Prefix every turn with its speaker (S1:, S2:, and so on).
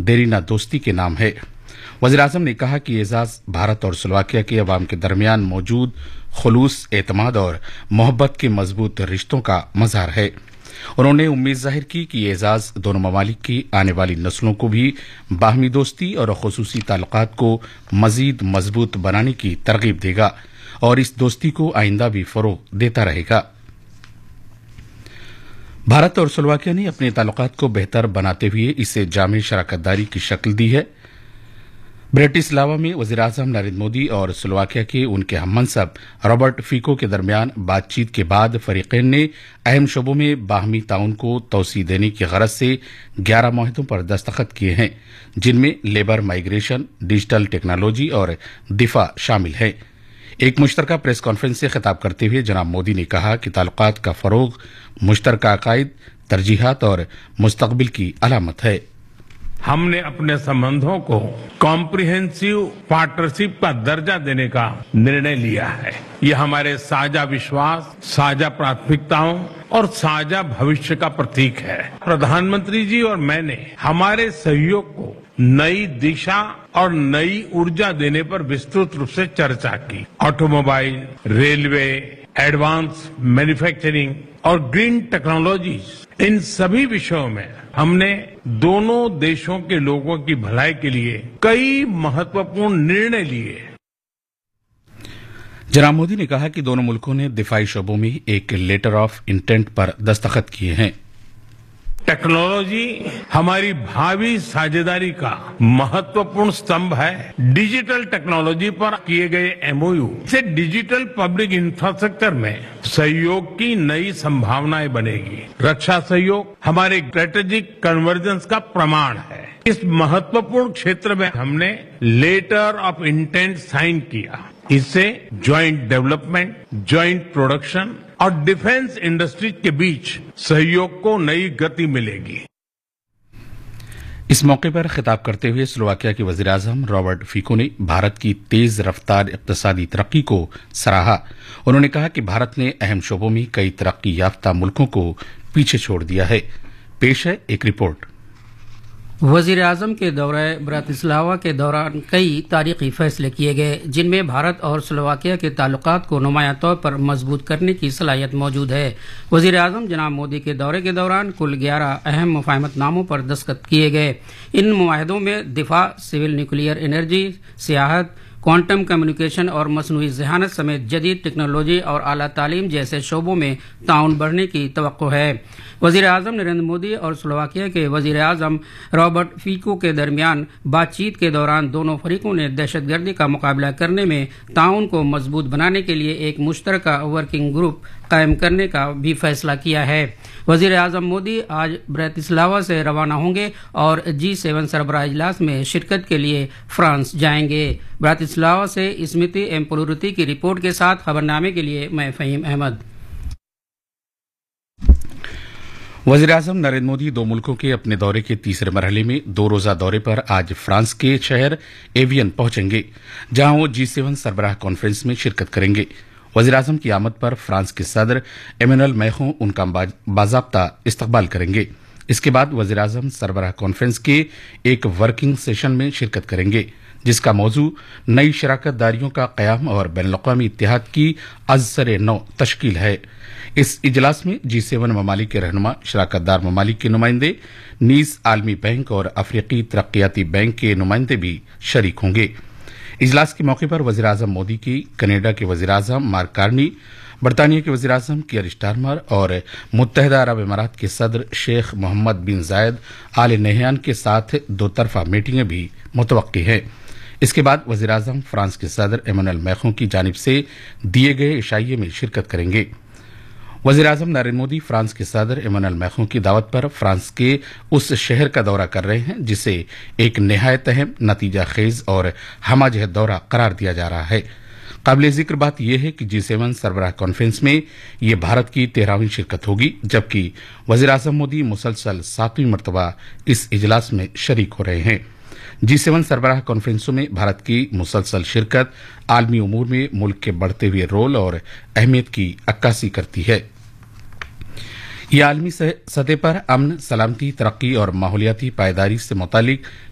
S1: देरीना दोस्ती के नाम है। वज़ीर-ए-आज़म ने कहा कि ये एजाज भारत और स्लोवाकिया के अवाम के दरमियान मौजूद खुलूस, एतमाद और मोहब्बत के मजबूत रिश्तों का मज़हर है। उन्होंने उम्मीद जाहिर की कि ये एजाज दोनों ममालिक की आने वाली नस्लों को भी बाहमी दोस्ती और खुसूसी ताल्लुकात को मजीद मजबूत बनाने की तरगीब देगा और इस दोस्ती को आइंदा भी फरोग देता रहेगा। भारत और स्लोवाकिया ने अपने ताल्लुकात को बेहतर बनाते हुए इसे जामे शराकतदारी की शक्ल दी है। ब्रेटिस्लावा में वज़ीर-ए-आज़म नरेंद्र मोदी और स्लोवाकिया के उनके हममनसब रॉबर्ट फीको के दरमियान बातचीत के बाद फरीकैन ने अहम शोबों में बाहमी ताउन को तोसी देने की गरज से 11 मुआहदों पर दस्तखत किए हैं, जिनमें लेबर, माइग्रेशन, डिजिटल टेक्नोलॉजी और दिफा शामिल है। एक मुश्तरका प्रेस कॉन्फ्रेंस से खिताब करते हुए जनाब मोदी ने कहा कि ताल्लुकात का फरोग मुश्तरका अकायद, तरजीहात और मुस्तकबिल की अलामत है।
S2: हमने अपने संबंधों को कॉम्प्रिहेंसिव पार्टनरशिप का दर्जा देने का निर्णय लिया है। ये हमारे साझा विश्वास, साझा प्राथमिकताओं और साझा भविष्य का प्रतीक है। प्रधानमंत्री जी और मैंने हमारे सहयोग को नई दिशा और नई ऊर्जा देने पर विस्तृत रूप से चर्चा की। ऑटोमोबाइल, रेलवे, एडवांस मैन्युफैक्चरिंग और ग्रीन टेक्नोलॉजीज, इन सभी विषयों में हमने दोनों देशों के लोगों की भलाई के लिए कई महत्वपूर्ण निर्णय लिए।
S1: जनाब मोदी ने कहा कि दोनों मुल्कों ने दिफाई शोबों में एक लेटर ऑफ इंटेंट पर दस्तखत किए हैं।
S2: टेक्नोलॉजी हमारी भावी साझेदारी का महत्वपूर्ण स्तंभ है। डिजिटल टेक्नोलॉजी पर किए गए एमओयू से डिजिटल पब्लिक इंफ्रास्ट्रक्चर में सहयोग की नई संभावनाएं बनेगी। रक्षा सहयोग हमारे स्ट्रेटेजिक कन्वर्जेंस का प्रमाण है। इस महत्वपूर्ण क्षेत्र में हमने लेटर ऑफ इंटेंट साइन किया। इससे ज्वाइंट डेवलपमेंट, ज्वाइंट प्रोडक्शन और डिफेंस इंडस्ट्रीज के बीच सहयोग को नई गति मिलेगी।
S1: इस मौके पर खिताब करते हुए स्लोवाकिया के वज़ीर-ए-आज़म रॉबर्ट फीको ने भारत की तेज रफ्तार इक़्तिसादी तरक्की को सराहा। उन्होंने कहा कि भारत ने अहम शोबों में कई तरक्की याफ्ता मुल्कों को पीछे छोड़ दिया है। पेश है एक रिपोर्ट।
S3: वज़ीर-ए-आज़म के दौरे ब्रातिस्लावा के दौरान कई तारीखी फैसले किए गए, जिनमें भारत और स्लोवाकिया के ताल्लुकात को नुमायां तौर पर मजबूत करने की सलाहियत मौजूद है। वज़ीर-ए-आज़म जनाब मोदी के दौरे के दौरान कुल 11 अहम मुफाहमतनामों पर दस्तखत किए गए। इन मुआहदों में दिफा, civil nuclear energy, सियाहत, quantum communication और मसनूई ज़हानत समेत जदीद टेक्नोलॉजी और आला तालीम जैसे शोबों में ताउन बढ़ने की तवक्को है। वज़ीर-ए-आज़म नरेंद्र मोदी और स्लोवाकिया के वज़ीर-ए-आज़म रॉबर्ट फीको के दरमियान बातचीत के दौरान दोनों फरीकों ने दहशतगर्दी का मुकाबला करने में ताउन को मजबूत बनाने के लिए एक मुश्तरका वर्किंग ग्रुप कायम करने का भी फैसला किया है। वज़ीर-ए-आज़म मोदी आज ब्रातिस्लावा से रवाना होंगे और G7 सरबराह इजलास में शिरकत के लिए फ्रांस जाएंगे। ब्रातिस्लावा से स्मृति एम पुलुरुति की रिपोर्ट के साथ खबरनामे के लिए मैं फ़हीम अहमद।
S1: वज़ीर-ए-आज़म नरेंद्र मोदी दो मुल्कों के अपने दौरे के तीसरे मरहले में 2 रोज़ा दौरे पर आज फ्रांस के शहर एवियन पहुंचेंगे, जहां वो G7 सरबराह कॉन्फ्रेंस में शिरकत करेंगे। वज़ीर-ए-आज़म की आमद पर फ्रांस के सदर एमेनुएल मैक्रों उनका बाज़ाब्ता इस्तकबाल करेंगे। इसके बाद वज़ीर-ए-आज़म सरबराह कॉन्फ्रेंस के एक वर्किंग सेशन में शिरकत करेंगे, जिसका मौजू नई शराकतदारियों का क़याम और बैनुल-अक़वामी इत्तेहाद की अज़सर नौ तश्कील है। इस इजलास में G7 ममालिक के रहनुमा, शराकतदार ममालिक के नुमाइंदे, नीज़ आलमी बैंक और अफ्रीकी तरक्याती बैंक के नुमाइंदे भी शरीक होंगे। इजलास के मौके पर वज़ीर-ए-आज़म मोदी की कनाडा के वज़ीर-ए-आज़म मार्क कार्नी, बरतानिया के वज़ीर-ए-आज़म कियर स्टारमर और मुत्तहिदा अरब अमारात के सदर शेख मोहम्मद बिन जायद आल नहयान के साथ दो तरफा मीटिंगें भी मुतवक्की हैं। इसके बाद वज़ीर-ए-आज़म फ्रांस के सदर एमेनुएल मैक्रों की जानिब से दिए गए इशाइये में शिरकत करेंगे। वज़ीर-ए-आज़म नरेंद्र मोदी फ्रांस के सदर एमेनुएल मैक्रों की दावत पर फ्रांस के उस शहर का दौरा कर रहे हैं जिसे एक निहायत अहम, नतीजा खेज और हमाजहत दौरा करार दिया जा रहा है। काबिल जिक्र बात यह है कि G7 सरबराह कॉन्फ्रेंस में ये भारत की 13वीं शिरकत होगी, जबकि वज़ीर-ए-आज़म मोदी मुसलसल 7वीं मरतबा इस इजलास में शरीक हो रहे हैं। G7 सरबराह कॉन्फ्रेंसों में भारत की मुसलसल शिरकत आलमी उमूर में मुल्क के बढ़ते हुए रोल और अहमियत की अक्कासी करती है। ये आलमी सतह पर अमन, सलामती, तरक्की और माहौलियाती पायदारी से मुतालिक